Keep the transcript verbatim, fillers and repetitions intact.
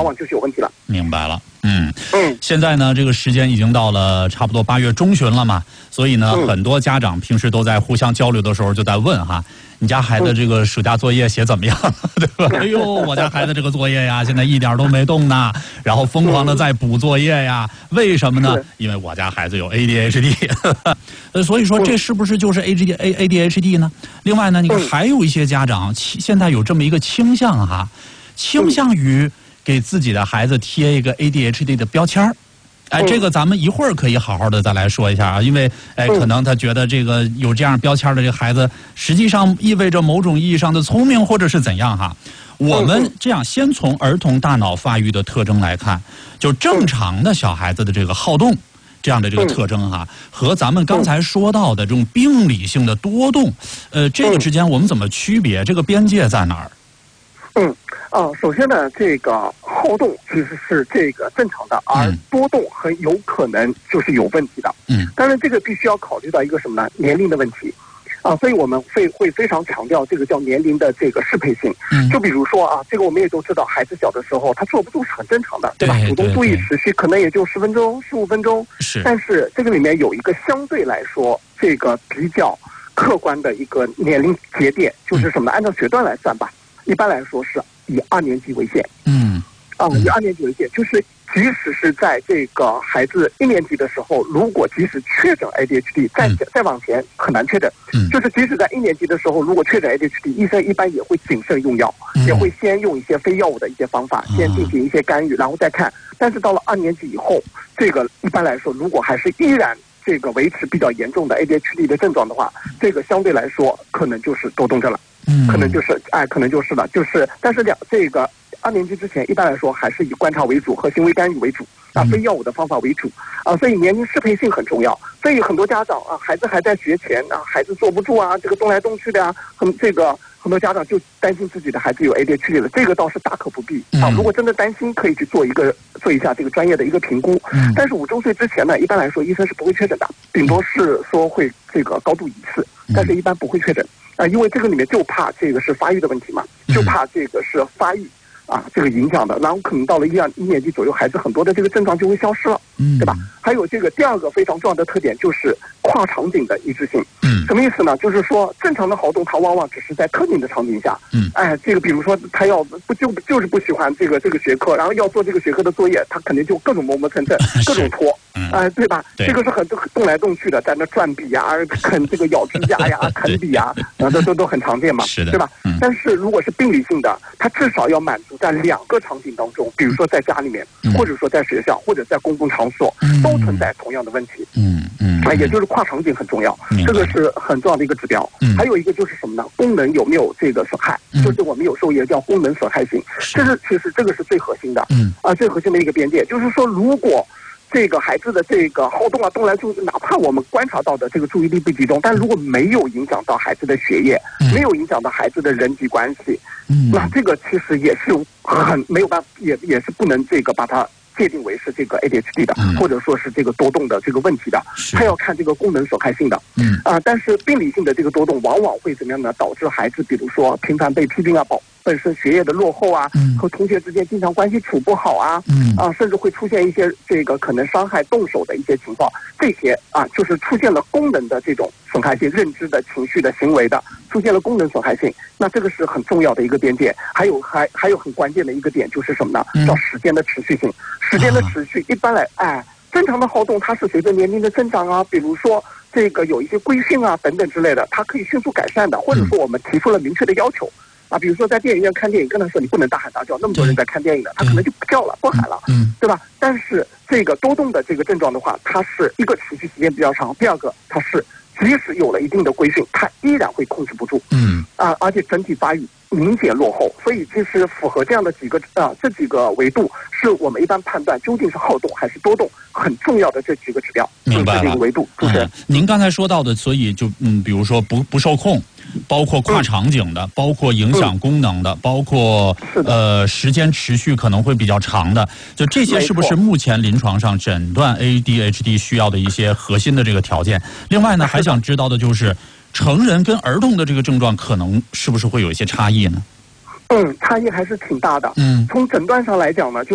往就是有问题了。 明白了。嗯嗯， 现在呢，这个时间已经到了差不多八月中旬了嘛，所以呢， 嗯、 很多家长平时都在互相交流的时候就在问哈，你家孩子这个暑假作业写怎么样，对吧？哎呦，我家孩子这个作业呀，现在一点都没动呢，然后疯狂的在补作业呀，为什么呢？因为我家孩子有 A D H D， 所以说这是不是就是 A D H D 呢？另外呢，你看还有一些家长现在有这么一个倾向哈，倾向于给自己的孩子贴一个 A D H D 的标签儿。哎，这个咱们一会儿可以好好的再来说一下啊，因为哎，可能他觉得这个有这样标签的这个孩子，实际上意味着某种意义上的聪明或者是怎样哈。我们这样先从儿童大脑发育的特征来看，就正常的小孩子的这个好动这样的这个特征哈，和咱们刚才说到的这种病理性的多动，呃，这个之间我们怎么区别？这个边界在哪儿？ 嗯。啊，首先呢，这个好动其实是这个正常的，而多动很有可能就是有问题的。嗯，当然这个必须要考虑到一个什么呢？年龄的问题。啊，所以我们会会非常强调这个叫年龄的这个适配性。嗯，就比如说啊，这个我们也都知道，孩子小的时候他坐不住是很正常的，对吧？主动注意持续可能也就十分钟、十五分钟。是，但是这个里面有一个相对来说这个比较客观的一个年龄节点，就是什么呢？按照学段来算吧，一般来说是以二年级为限。嗯，啊，以二年级为限，就是即使是在这个孩子一年级的时候，如果即使确诊 A D H D， 再再往前很难确诊。嗯，就是即使在一年级的时候，如果确诊 A D H D， 医生一般也会谨慎用药，也会先用一些非药物的一些方法，先进行一些干预，然后再看。但是到了二年级以后，这个一般来说，如果还是依然这个维持比较严重的 A D H D 的症状的话，这个相对来说可能就是多动症了。嗯，可能就是哎，可能就是了，就是但是两这个二年级之前，一般来说还是以观察为主和行为干预为主啊，非药物的方法为主啊，所以年龄适配性很重要。所以很多家长啊，孩子还在学前啊，孩子坐不住啊，这个动来动去的啊，很这个很多家长就担心自己的孩子有 A D H D 了，这个倒是大可不必啊。如果真的担心，可以去做一个做一下这个专业的一个评估。但是五周岁之前呢，一般来说医生是不会确诊的，顶多是说会这个高度疑似，但是一般不会确诊。啊，因为这个里面就怕这个是发育的问题嘛，就怕这个是发育啊这个影响的，然后可能到了一二一年级左右，孩子很多的这个症状就会消失了，嗯，对吧？还有这个第二个非常重要的特点就是跨场景的一致性。嗯，什么意思呢？就是说正常的好动，它往往只是在特定的场景下，嗯，哎，这个比如说他要不就就是不喜欢这个这个学科，然后要做这个学科的作业，他肯定就各种磨磨蹭蹭，各种拖。哎、呃，对吧？对，这个是很动来动去的，在那转笔呀、啃这个咬指甲呀、啃笔呀，啊，都都都很常见嘛，是的，对吧？嗯。但是如果是病理性的，它至少要满足在两个场景当中，比如说在家里面，嗯、或者说在学校，或者在公共场所，嗯、都存在同样的问题。嗯嗯。啊，也就是跨场景很重要，这个是很重要的一个指标。嗯。还有一个就是什么呢？功能有没有这个损害？嗯、就是我们有时候也叫功能损害性，这是其实这个是最核心的。嗯。啊，最核心的一个边界，就是说如果这个孩子的这个好动啊，动来动去，哪怕我们观察到的这个注意力不集中，但如果没有影响到孩子的学业，嗯、没有影响到孩子的人际关系，嗯、那这个其实也是很没有办法，也也是不能这个把它界定为是这个 A D H D 的，嗯、或者说是这个多动的这个问题的，它要看这个功能损害性的。嗯啊、呃，但是病理性的这个多动往往会怎么样呢？导致孩子比如说频繁被批评啊，保本身学业的落后啊，嗯、和同学之间经常关系处不好啊，嗯、啊，甚至会出现一些这个可能伤害动手的一些情况，这些啊，就是出现了功能的这种损害性，认知的、情绪的、行为的，出现了功能损害性，那这个是很重要的一个边界。还有还还有很关键的一个点就是什么呢？叫时间的持续性。时间的持续，一般来，哎，正常的好动它是随着年龄的增长啊，比如说这个有一些规训啊等等之类的，它可以迅速改善的，或者说我们提出了明确的要求。啊，比如说在电影院看电影，跟他说你不能大喊大叫，那么多人在看电影的，他可能就不叫了，不喊了，嗯，对吧？但是这个多动的这个症状的话，它是一个持续时间比较长，第二个它是即使有了一定的规训，它依然会控制不住，嗯，啊，而且整体发育明显落后，所以其实符合这样的几个啊这几个维度，是我们一般判断究竟是好动还是多动很重要的这几个指标。 明白了， 这个维度，主持人、 嗯，您刚才说到的，所以就嗯，比如说不不受控。包括跨场景的，嗯、包括影响功能的，嗯、包括呃时间持续可能会比较长的，就这些是不是目前临床上诊断 A D H D 需要的一些核心的这个条件？另外呢，还想知道的就是成人跟儿童的这个症状可能是不是会有一些差异呢？ 嗯，差异还是挺大的。嗯，从诊断上来讲呢，就